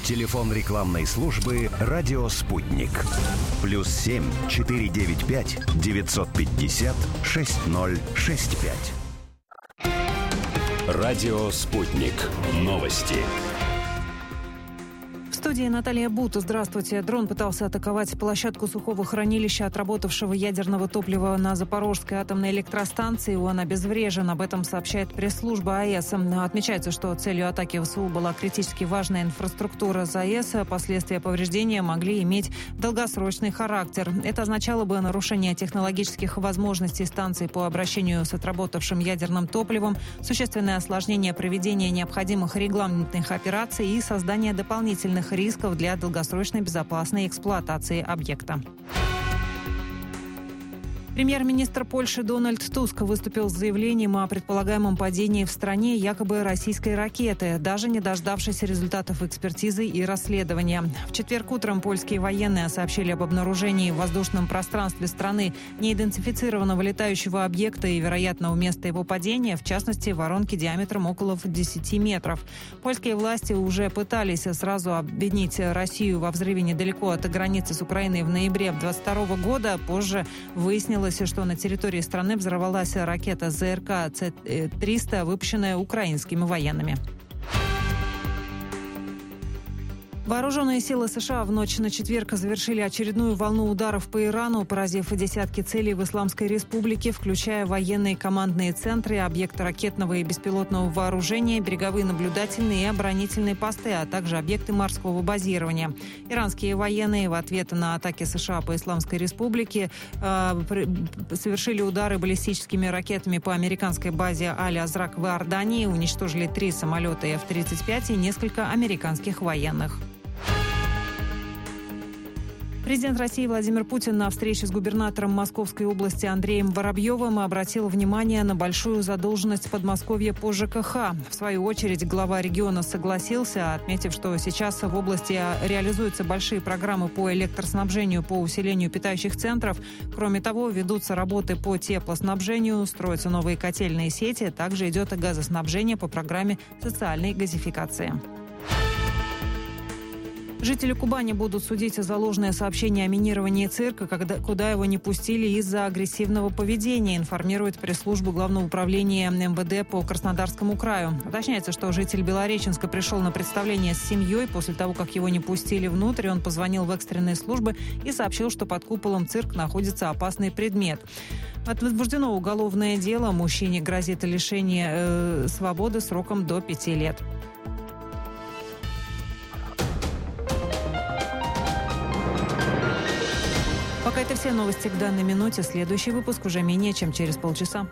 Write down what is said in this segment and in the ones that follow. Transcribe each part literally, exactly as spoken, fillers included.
Телефон рекламной службы «Радио Спутник». Плюс семь четыре девять пять девятьсот пятьдесят шесть ноль шесть пять. «Радио Спутник». Новости. В студии Наталья Бута. Здравствуйте. Дрон пытался атаковать площадку сухого хранилища отработавшего ядерного топлива на Запорожской атомной электростанции. Он обезврежен. Об этом сообщает пресс-служба АЭС. Отмечается, что целью атаки ВСУ была критически важная инфраструктура ЗАЭС. Последствия повреждения могли иметь долгосрочный характер. Это означало бы нарушение технологических возможностей станции по обращению с отработавшим ядерным топливом, существенное осложнение проведения необходимых регламентных операций и создание дополнительных рисков для долгосрочной безопасной эксплуатации объекта. Премьер-министр Польши Дональд Туск выступил с заявлением о предполагаемом падении в стране якобы российской ракеты, даже не дождавшись результатов экспертизы и расследования. В четверг утром польские военные сообщили об обнаружении в воздушном пространстве страны неидентифицированного летающего объекта и вероятного места его падения, в частности, воронки диаметром около десяти метров. Польские власти уже пытались сразу обвинить Россию во взрыве недалеко от границы с Украиной в ноябре две тысячи двадцать второго года. Позже выяснилось, что на территории страны взорвалась ракета ЗРК С триста, выпущенная украинскими военными. Вооруженные силы США в ночь на четверг завершили очередную волну ударов по Ирану, поразив десятки целей в Исламской Республике, включая военные командные центры, объекты ракетного и беспилотного вооружения, береговые наблюдательные и оборонительные посты, а также объекты морского базирования. Иранские военные в ответ на атаки США по Исламской Республике э, совершили удары баллистическими ракетами по американской базе Аль-Азрак в Иордании, уничтожили три самолета эф тридцать пять и несколько американских военных. Президент России Владимир Путин на встрече с губернатором Московской области Андреем Воробьевым обратил внимание на большую задолженность Подмосковья по ЖКХ. В свою очередь глава региона согласился, отметив, что сейчас в области реализуются большие программы по электроснабжению, по усилению питающих центров. Кроме того, ведутся работы по теплоснабжению, строятся новые котельные сети, также идет газоснабжение по программе социальной газификации. Жители Кубани будут судить за ложное сообщение о минировании цирка, когда, куда его не пустили из-за агрессивного поведения, информирует пресс-служба Главного управления эм вэ дэ по Краснодарскому краю. Уточняется, что житель Белореченска пришел на представление с семьей. После того, как его не пустили внутрь, он позвонил в экстренные службы и сообщил, что под куполом цирка находится опасный предмет. Возбуждено уголовное дело. Мужчине грозит лишение э, свободы сроком до пяти лет. Пока это все новости к данной минуте. Следующий выпуск уже менее чем через полчаса.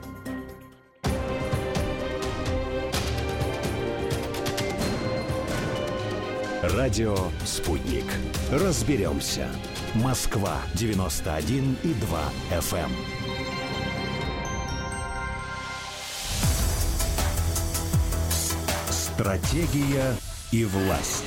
Радио «Спутник». Разберемся. Москва девяносто один и два эф эм. Стратегия и власть.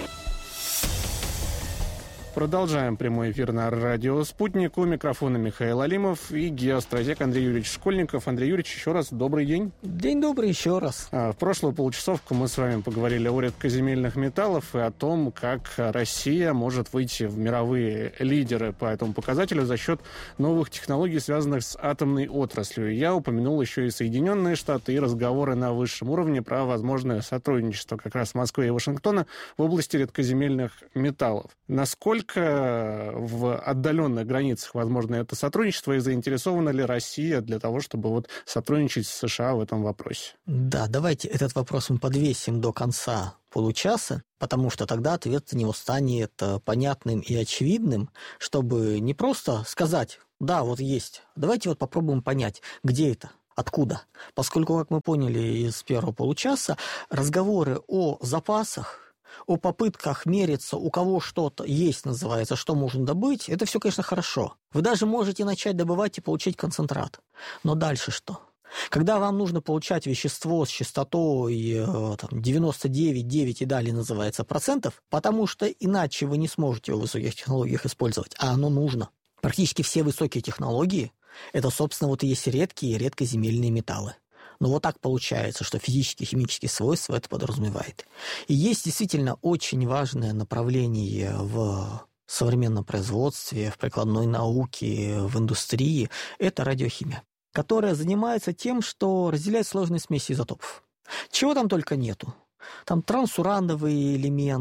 Продолжаем прямой эфир на радио «Спутник». У микрофона Михаил Алимов и геостратег Андрей Юрьевич Школьников. Андрей Юрьевич, еще раз добрый день. День добрый еще раз. В прошлую получасовку мы с вами поговорили о редкоземельных металлах и о том, как Россия может выйти в мировые лидеры по этому показателю за счет новых технологий, связанных с атомной отраслью. Я упомянул еще и Соединенные Штаты, и разговоры на высшем уровне про возможное сотрудничество как раз Москвы и Вашингтона в области редкоземельных металлов. Насколько в отдаленных границах возможно это сотрудничество, и заинтересована ли Россия для того, чтобы вот сотрудничать с США в этом вопросе? Да, давайте этот вопрос мы подвесим до конца получаса, потому что тогда ответ на него станет понятным и очевидным, чтобы не просто сказать «да, вот есть», давайте вот попробуем понять, где это. Откуда? Поскольку, как мы поняли из первого получаса, разговоры о запасах, о попытках мериться, у кого что-то есть, называется, что можно добыть, это все, конечно, хорошо. Вы даже можете начать добывать и получить концентрат. Но дальше что? Когда вам нужно получать вещество с частотой девяносто девять целых девять десятых и далее называется процентов, потому что иначе вы не сможете в высоких технологиях использовать, а оно нужно. Практически все высокие технологии – это, собственно, вот и есть редкие и редкоземельные металлы. Но вот так получается, что физические и химические свойства это подразумевает. И есть действительно очень важное направление в современном производстве, в прикладной науке, в индустрии – это радиохимия, которая занимается тем, что разделяет сложные смеси изотопов. Чего там только нету. Там трансурановые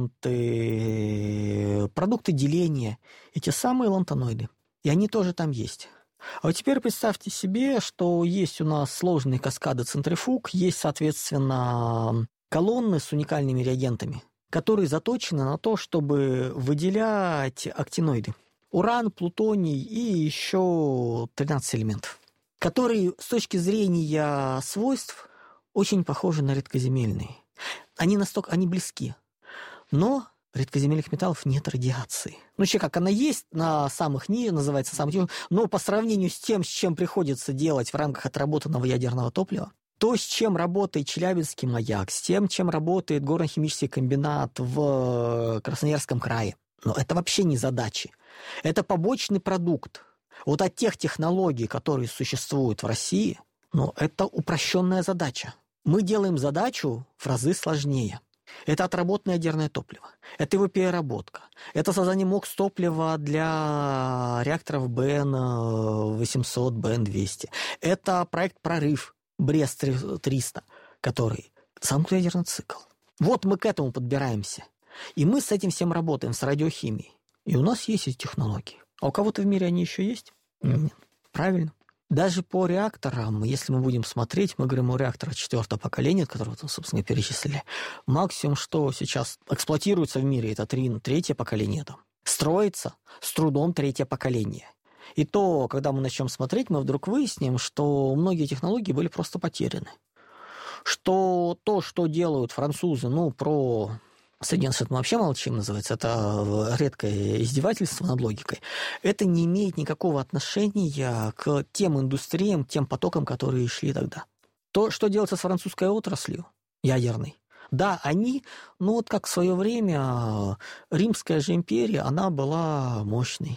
элементы, продукты деления, эти самые лантаноиды. И они тоже там есть. А вот теперь представьте себе, что есть у нас сложные каскады центрифуг, есть, соответственно, колонны с уникальными реагентами, которые заточены на то, чтобы выделять актиноиды. Уран, плутоний и еще тринадцать элементов, которые с точки зрения свойств очень похожи на редкоземельные. Они настолько, они близки. Но редкоземельных металлов нет радиации. Ну, вообще, как она есть на самых НИИ, называется самых, но по сравнению с тем, с чем приходится делать в рамках отработанного ядерного топлива, то, с чем работает Челябинский маяк, с тем, чем работает горно-химический комбинат в Красноярском крае, но это вообще не задачи. Это побочный продукт. Вот от тех технологий, которые существуют в России, но это упрощенная задача. Мы делаем задачу в разы сложнее. Это отработанное ядерное топливо, это его переработка, это создание МОКС топлива для реакторов бэ эн восемьсот, бэ эн двести, это проект «Прорыв» Брест триста, который замкнутый ядерный цикл. Вот мы к этому подбираемся. И мы с этим всем работаем, с радиохимией. И у нас есть эти технологии. А у кого-то в мире они еще есть? Нет. Нет. Правильно. Даже по реакторам, если мы будем смотреть, мы говорим о реакторах четвертого поколения, которые, собственно, перечислили. Максимум, что сейчас эксплуатируется в мире, это три, третье поколение. Там. Строится с трудом третье поколение. И то, когда мы начнем смотреть, мы вдруг выясним, что многие технологии были просто потеряны. Что то, что делают французы, ну, про Соединенные Штаты мы вообще молчим, называется, это редкое издевательство над логикой, это не имеет никакого отношения к тем индустриям, тем потокам, которые шли тогда. То, что делается с французской отраслью ядерной, да, они, ну вот как в свое время Римская же империя, она была мощной.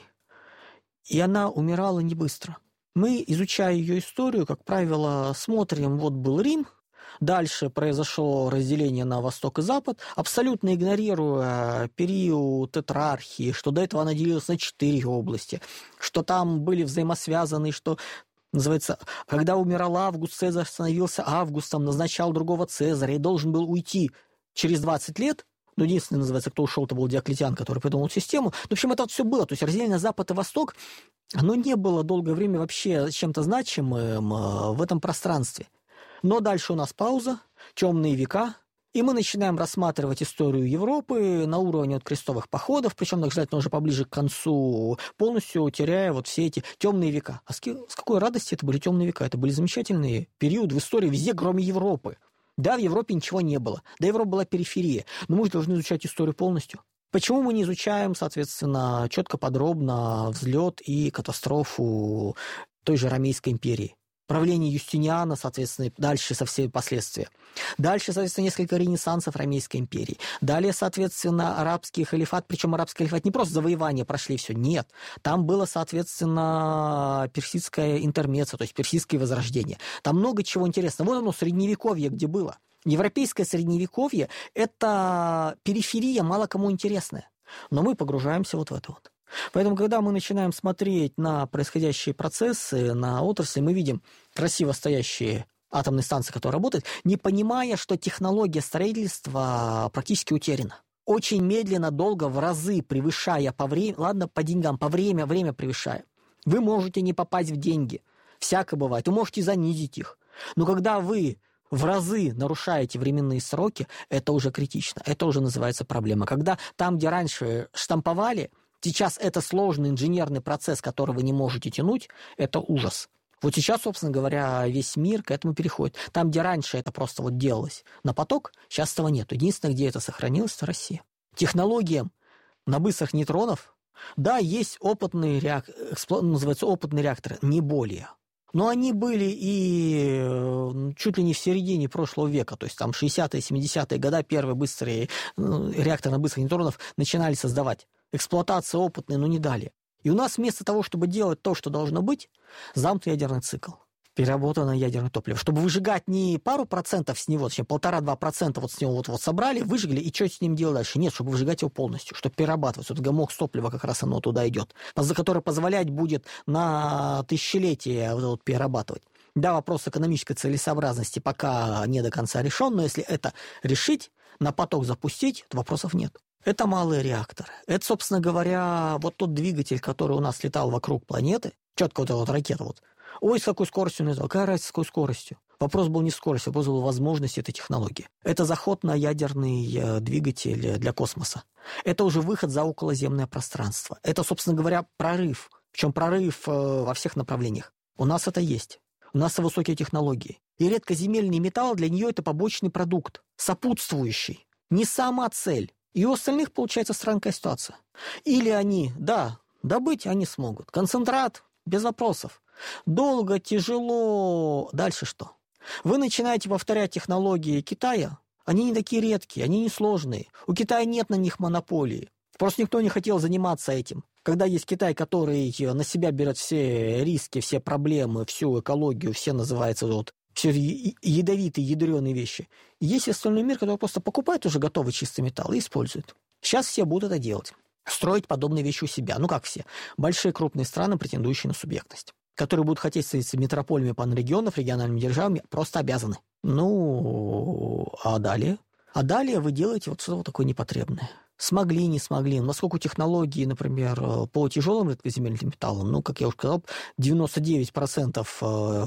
И она умирала не быстро. Мы, изучая ее историю, как правило, смотрим, вот был Рим, дальше произошло разделение на Восток и Запад, абсолютно игнорируя период тетрархии, что до этого она делилась на четыре области, что там были взаимосвязаны, что, называется, когда умирал Август, Цезарь становился Августом, назначал другого Цезаря и должен был уйти через двадцать лет. Ну, единственный, называется, кто ушел, это был Диоклетиан, который придумал систему. В общем, это все было. То есть разделение на Запад и Восток, оно не было долгое время вообще чем-то значимым в этом пространстве. Но дальше у нас пауза, темные века, и мы начинаем рассматривать историю Европы на уровне вот крестовых походов, причем, желательно, уже поближе к концу, полностью теряя вот все эти темные века. А с какой радости это были темные века? Это были замечательные периоды в истории везде, кроме Европы. Да, в Европе ничего не было. Да, Европа была периферия. Но мы же должны изучать историю полностью. Почему мы не изучаем, соответственно, четко, подробно взлет и катастрофу той же Ромейской империи? Правление Юстиниана, соответственно, дальше со всеми последствиями. Дальше, соответственно, несколько ренессансов Ромейской империи. Далее, соответственно, арабский халифат. Причем арабский халифат не просто завоевание прошли все, нет. Там было, соответственно, персидское интермеццо, то есть персидское возрождение. Там много чего интересного. Вот оно, средневековье где было. Европейское средневековье – это периферия, мало кому интересная. Но мы погружаемся вот в это вот. Поэтому, когда мы начинаем смотреть на происходящие процессы, на отрасли, мы видим красиво стоящие атомные станции, которые работают, не понимая, что технология строительства практически утеряна. Очень медленно, долго, в разы превышая по времени, ладно, по деньгам, по время, время превышая. Вы можете не попасть в деньги. Всякое бывает. Вы можете занизить их. Но когда вы в разы нарушаете временные сроки, это уже критично. Это уже называется проблема. Когда там, где раньше штамповали, сейчас это сложный инженерный процесс, который вы не можете тянуть, это ужас. Вот сейчас, собственно говоря, весь мир к этому переходит. Там, где раньше это просто вот делалось на поток, сейчас этого нет. Единственное, где это сохранилось, это Россия. Технологиям на быстрых нейтронов, да, есть опытные, реак... называются опытные реакторы, не более. Но они были и чуть ли не в середине прошлого века, то есть там шестидесятые, семидесятые годы первые быстрые реакторы на быстрых нейтронов начинали создавать. Эксплуатация опытная, но не далее. И у нас вместо того, чтобы делать то, что должно быть, замкнутый ядерный цикл. Переработанное ядерное топливо. Чтобы выжигать не пару процентов с него, точнее, полтора-два процента вот с него вот, вот собрали, выжгли, и что с ним делать дальше? Нет, чтобы выжигать его полностью, чтобы перерабатывать. Вот гамок топлива как раз оно туда идет, за которое позволять будет на тысячелетия вот, вот, перерабатывать. Да, вопрос экономической целесообразности пока не до конца решен, но если это решить, на поток запустить, то вопросов нет. Это малые реакторы. Это, собственно говоря, вот тот двигатель, который у нас летал вокруг планеты, четко вот эта вот ракета вот. Ой, с какой скоростью он летал? Какая разница, с какой скоростью? Вопрос был не в скорости, вопрос был в возможности этой технологии. Это заход на ядерный двигатель для космоса. Это уже выход за околоземное пространство. Это, собственно говоря, прорыв. Причем прорыв во всех направлениях. У нас это есть. У нас высокие технологии. И редкоземельный металл для нее это побочный продукт, сопутствующий. Не сама цель. И у остальных получается странная ситуация. Или они, да, добыть они смогут. Концентрат, без вопросов. Долго, тяжело. Дальше что? Вы начинаете повторять технологии Китая. Они не такие редкие, они не сложные. У Китая нет на них монополии. Просто никто не хотел заниматься этим. Когда есть Китай, который на себя берет все риски, все проблемы, всю экологию, все называется вот, все ядовитые, ядреные вещи. Есть остальной мир, который просто покупает уже готовый чистый металл и использует. Сейчас все будут это делать. Строить подобные вещи у себя. Ну как все? Большие крупные страны, претендующие на субъектность, которые будут хотеть становиться метрополиями панрегионов, региональными державами, просто обязаны. Ну, а далее? А далее вы делаете вот что-то вот такое непотребное. Смогли, не смогли. Насколько технологии, например, по тяжелым редкоземельным металлам, ну, как я уже сказал, девяносто девять процентов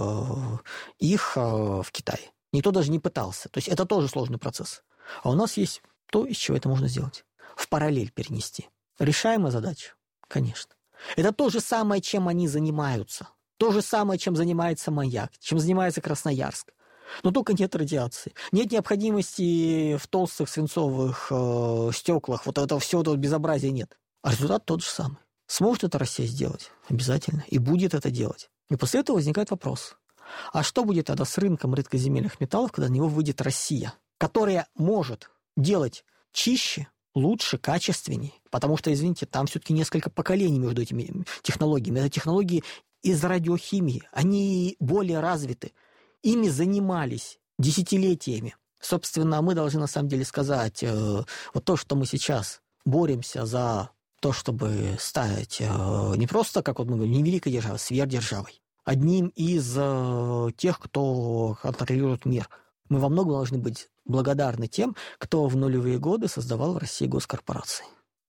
их в Китае. Никто даже не пытался. То есть это тоже сложный процесс. А у нас есть то, из чего это можно сделать. В параллель перенести. Решаемая задача? Конечно. Это то же самое, чем они занимаются. То же самое, чем занимается Маяк, чем занимается Красноярск. Но только нет радиации. Нет необходимости в толстых свинцовых э, стеклах. Вот этого всего этого безобразия нет. А результат тот же самый. Сможет это Россия сделать? Обязательно. И будет это делать. И после этого возникает вопрос. А что будет тогда с рынком редкоземельных металлов, когда на него выйдет Россия, которая может делать чище, лучше, качественнее? Потому что, извините, там все-таки несколько поколений между этими технологиями. Это технологии из радиохимии. Они более развиты. Ими занимались десятилетиями. Собственно, мы должны на самом деле сказать, э, вот то, что мы сейчас боремся за то, чтобы стать э, не просто, как вот мы говорим, не великой державой, а сверхдержавой. Одним из э, тех, кто контролирует мир. Мы во многом должны быть благодарны тем, кто в нулевые годы создавал в России госкорпорации.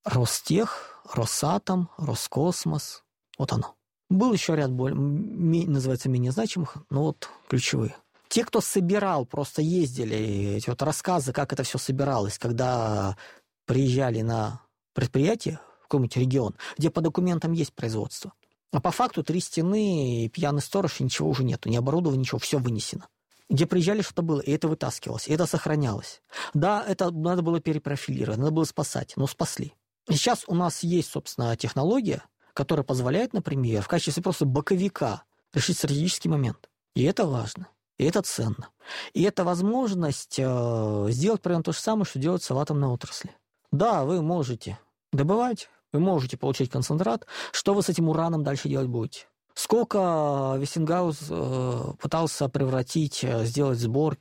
Ростех, Росатом, Роскосмос. Вот оно. Был еще ряд, более, называется, менее значимых, но вот ключевые. Те, кто собирал, просто ездили, эти вот рассказы, как это все собиралось, когда приезжали на предприятие в какой-нибудь регион, где по документам есть производство. А по факту три стены, пьяный сторож, и ничего уже нету, ни оборудования, ничего, все вынесено. Где приезжали, что-то было, и это вытаскивалось, и это сохранялось. Да, это надо было перепрофилировать, надо было спасать, но спасли. И сейчас у нас есть, собственно, технология, которая позволяет, например, в качестве просто боковика решить стратегический момент. И это важно, и это ценно. И это возможность э, сделать примерно то же самое, что делается в атомной отрасли. Да, вы можете добывать, вы можете получить концентрат. Что вы с этим ураном дальше делать будете? Сколько Вестингаус э, пытался превратить, сделать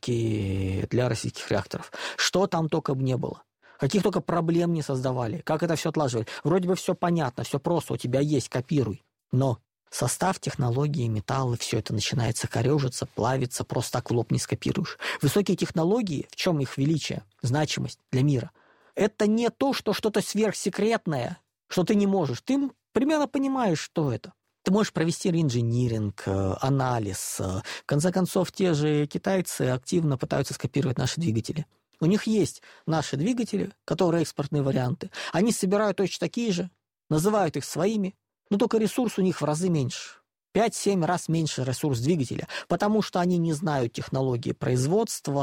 сборки для российских реакторов? Что там только бы не было. Каких только проблем не создавали, как это все отлаживали. Вроде бы все понятно, все просто, у тебя есть, копируй. Но состав, технологии, металлы, все это начинается корежиться, плавиться, просто так в лоб не скопируешь. Высокие технологии, в чем их величие, значимость для мира? Это не то, что что-то сверхсекретное, что ты не можешь. Ты примерно понимаешь, что это. Ты можешь провести реинжиниринг, анализ. В конце концов, те же китайцы активно пытаются скопировать наши двигатели. У них есть наши двигатели, которые экспортные варианты. Они собирают точно такие же, называют их своими, но только ресурс у них в разы меньше. пять-семь раз меньше ресурс двигателя, потому что они не знают технологии производства,